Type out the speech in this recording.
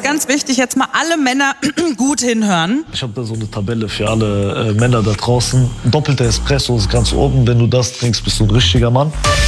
ganz wichtig, jetzt mal alle Männer gut hinhören. Ich habe da so eine Tabelle für alle Männer da draußen. Doppelter Espresso ist ganz oben. Wenn du das trinkst, bist du ein richtiger Mann.